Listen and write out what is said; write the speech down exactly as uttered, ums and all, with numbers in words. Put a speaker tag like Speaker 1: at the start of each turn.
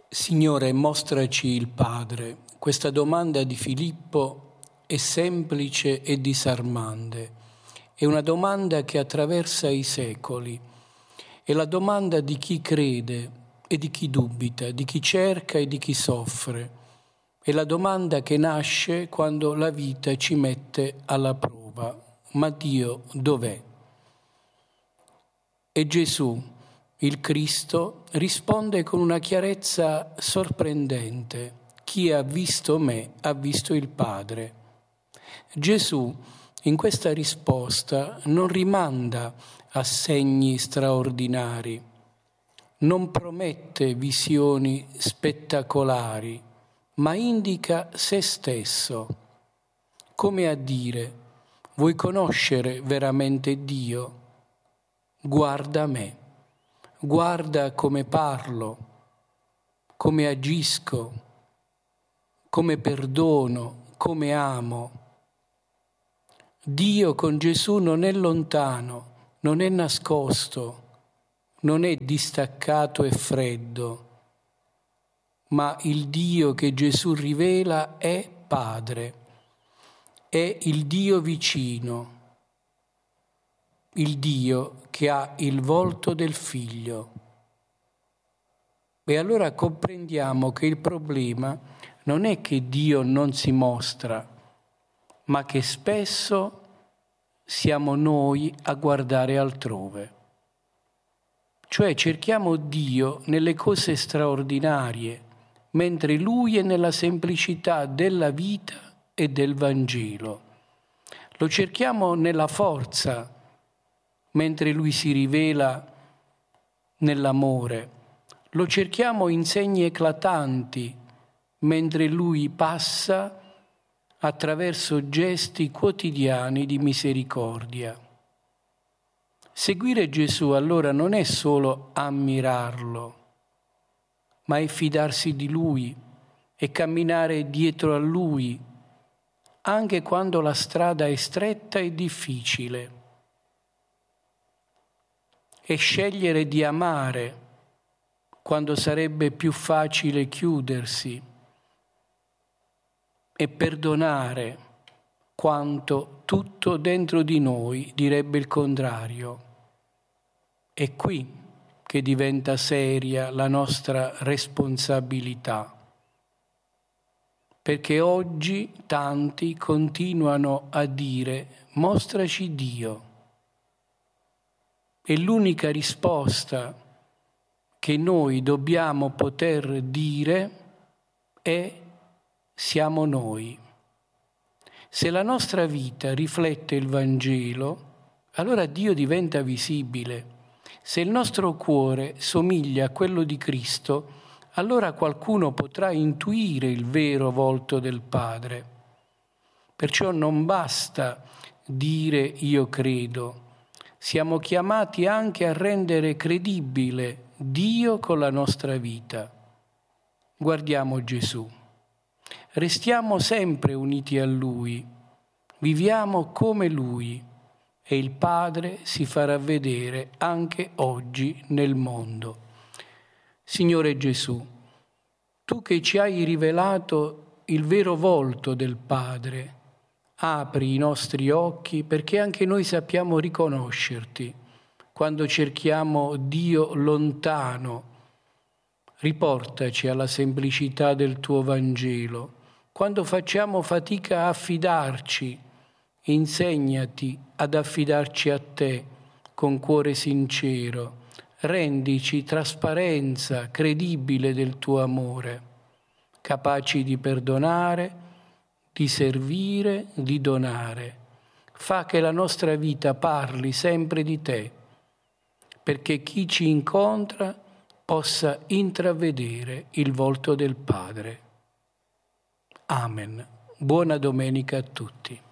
Speaker 1: Signore, mostraci il Padre. Questa domanda di Filippo è semplice e disarmante. È una domanda che attraversa i secoli. È la domanda di chi crede e di chi dubita, di chi cerca e di chi soffre. È la domanda che nasce quando la vita ci mette alla prova. Ma Dio dov'è? E Gesù, il Cristo, risponde con una chiarezza sorprendente. Chi ha visto me ha visto il Padre. Gesù in questa risposta non rimanda a segni straordinari, non promette visioni spettacolari, ma indica se stesso, come a dire: vuoi conoscere veramente Dio? Guarda me. Guarda come parlo, come agisco, come perdono, come amo. Dio con Gesù non è lontano, non è nascosto, non è distaccato e freddo, ma il Dio che Gesù rivela è Padre, è il Dio vicino, il Dio che ha il volto del Figlio. E allora comprendiamo che il problema non è che Dio non si mostra, ma che spesso siamo noi a guardare altrove. Cioè cerchiamo Dio nelle cose straordinarie, mentre Lui è nella semplicità della vita e del Vangelo. Lo cerchiamo nella forza, mentre Lui si rivela nell'amore. Lo cerchiamo in segni eclatanti, mentre Lui passa attraverso gesti quotidiani di misericordia. Seguire Gesù allora non è solo ammirarlo, ma è fidarsi di Lui e camminare dietro a Lui, anche quando la strada è stretta e difficile. E scegliere di amare quando sarebbe più facile chiudersi e perdonare quanto tutto dentro di noi direbbe il contrario. È qui che diventa seria la nostra responsabilità, perché oggi tanti continuano a dire: mostraci Dio. E l'unica risposta che noi dobbiamo poter dire è: siamo noi. Se la nostra vita riflette il Vangelo, allora Dio diventa visibile. Se il nostro cuore somiglia a quello di Cristo, allora qualcuno potrà intuire il vero volto del Padre. Perciò non basta dire io credo. Siamo chiamati anche a rendere credibile Dio con la nostra vita. Guardiamo Gesù. Restiamo sempre uniti a Lui. Viviamo come Lui e il Padre si farà vedere anche oggi nel mondo. Signore Gesù, Tu che ci hai rivelato il vero volto del Padre, apri i nostri occhi perché anche noi sappiamo riconoscerti quando cerchiamo Dio lontano. Riportaci alla semplicità del Tuo Vangelo. Quando facciamo fatica a fidarci, insegnati ad affidarci a Te con cuore sincero. Rendici trasparenza credibile del Tuo amore, capaci di perdonare, di servire, di donare. Fa che la nostra vita parli sempre di Te, perché chi ci incontra possa intravedere il volto del Padre. Amen. Buona domenica a tutti.